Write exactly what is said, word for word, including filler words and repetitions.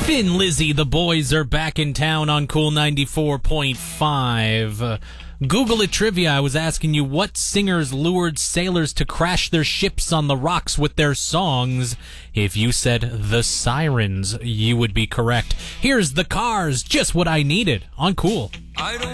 Thin Lizzy, the boys are back in town on Cool ninety-four point five. Uh, Google it trivia. I was asking you what singers lured sailors to crash their ships on the rocks with their songs. If you said the Sirens, you would be correct. Here's the Cars, just what I needed on Cool. I don't